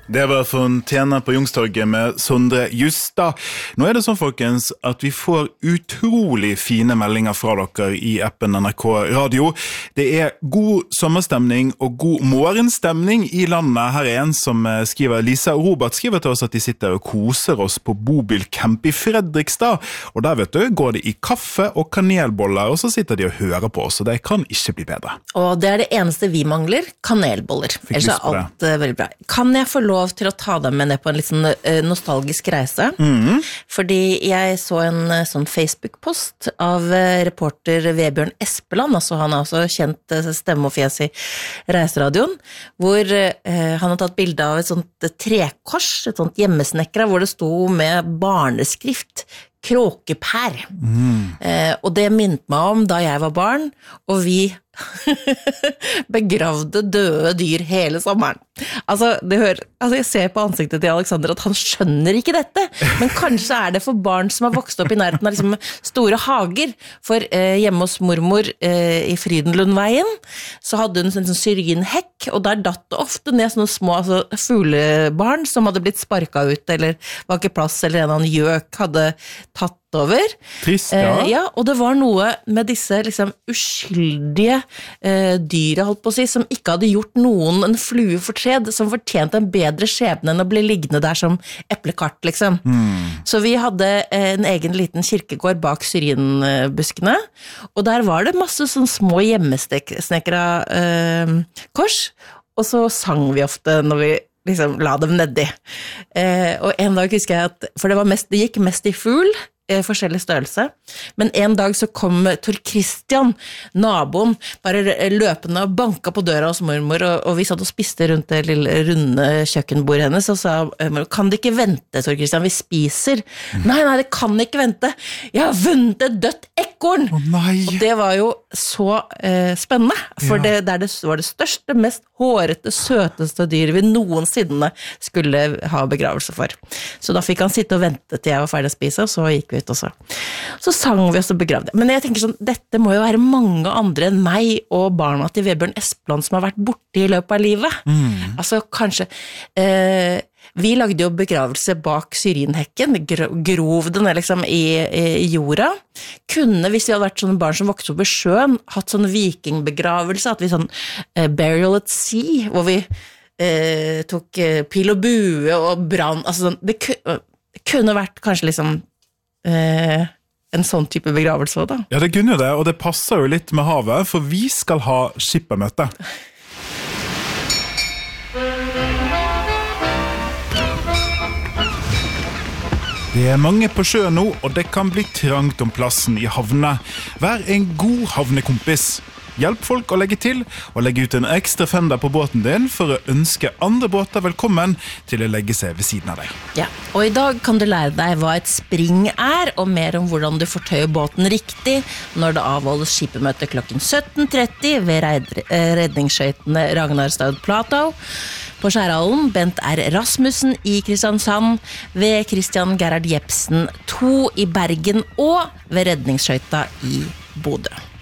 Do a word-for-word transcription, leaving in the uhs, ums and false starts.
Det var Fontena på Youngstorget med Sondre Justad. Nå er det sånn, folkens, at vi får utrolig fine meldinger fra dere i appen N R K Radio. Det er god sommerstemning og god morgenstemning i landet. Her er en som skriver, Lisa og Robert skriver til oss at de sitter og koser oss på Bobilcamp i Fredrikstad. Og der, vet du, går de i kaffe og kanelboller, og så sitter de og hører på oss, og det kan ikke bli bedre. Og det er det eneste vi mangler, kanelboller. Ellers er alt uh, veldig bra. Kan jeg få lov til å ta dem med ned på en litt sånn uh, nostalgisk reise? Mm. Fordi jeg så en uh, sånn Facebook-post av uh, reporter Vebjørn Espeland, altså han er også kjent uh, stemme og fjes i Reiseradioen, hvor uh, han har tatt bilde av et sånt uh, trekors, et sånt hjemmesnekra, hvor det sto med barneskrift Kråkepær. Mm. Eh, og det minnet meg om da jeg var barn, og vi begravde døde dyr hele sommeren. Altså, det hører, altså, jeg ser på ansiktet til Alexander at han skjønner ikke dette, men kanskje er det for barn som har vokst opp i nærheten av liksom, store hager. For eh, hjemme hos mormor eh, i Frydenlundveien, så hadde hun en sånn syrinhekk, og der datt det ofte ned sånne små altså, fuglebarn som hadde blitt sparket ut, eller var ikke plass, eller en eller annen gjøk hadde tatt over. Trist, ja. Eh, ja, og det var noe med disse liksom, uskyldige eh, dyre, holdt på å si, som ikke hadde gjort noen en flue fortred, som fortjente en bedre skjebne enn å bli liggende der som eplekart, liksom. Mm. Så vi hadde eh, en egen liten kirkegård bak syrinbuskene, og der var det masse sånn små hjemmesnekra eh, kors, og så sang vi ofte når vi liksom la dem nedi. Eh, og en dag husker jeg at, for det, var mest, det gikk mest i fugl, forskjellig størrelse, men en dag så kom Tor Christian, naboen, bare løpende og banka på døra hos mormor, og, og vi satt og spiste rundt det lille runde kjøkkenbordet hennes, og sa, kan det ikke vente, Tor Christian, vi spiser. Mm. Nei, nei, det kan ikke vente. Jeg har vunnet et dødt ekorn! Oh, nei. Og det var jo så eh, spennende, for ja. det, der det var det største, mest hårete, søteste dyret vi noensinne skulle ha begravelse for. Så da fikk han sitte og vente til jeg var ferdig å spise, og så gikk vi ut også. Så sang vi oss og begravde. Men jeg tenker sånn, dette må jo være mange andre enn meg og barna til Vebjørn Espeland som har vært borte i løpet av livet. Mm. Altså kanskje eh, vi lagde jo begravelse bak syrinhekken, grov den liksom i, i jorda. Kunne, hvis vi hadde vært sånne barn som vokste opp i sjøen, hatt sånn vikingbegravelse, at vi sånn eh, burial at sea, hvor vi eh, tok eh, pil og bue og brann, altså sånn, det, det kunne vært kanskje liksom Eh, en sånn type begravelse også, da. Ja, det kunne det, og det passer jo litt med havet, for vi skal ha skippermøte. Det er mange på sjø nå, og det kan bli trangt om plassen i havne. Vær en god havnekompis. Hjelp folk å legge til, og legge ut en ekstra fender på båten din for å ønske andre båter velkommen til å legge seg ved siden av deg. Ja, og i dag kan du lære deg hva et spring er, og mer om hvordan du fortøyer båten riktig når det avholdes skipemøte klokken sytten tretti ved redningsskøytene Ragnar Staud Platou, på Skjærhallen, Bent R. Rasmussen i Kristiansand, ved Christian Gerhard Jepsen to i Bergen og ved redningsskøyta i Bodø.